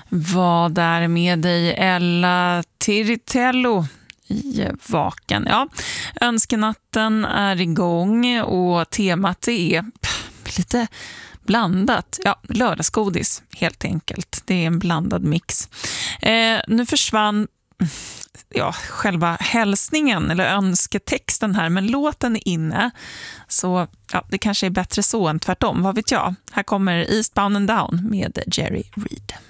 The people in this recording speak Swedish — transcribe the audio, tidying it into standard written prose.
Vad är med dig, Ella Tiritello i Vaken? Ja, önskenatten är igång och temat är lite blandat. Ja, lördagsgodis helt enkelt. Det är en blandad mix. Nu försvann själva hälsningen eller önsketexten här, men låten är inne. Så det kanske är bättre så än tvärtom, vad vet jag. Här kommer Eastbound and Down med Jerry Reed.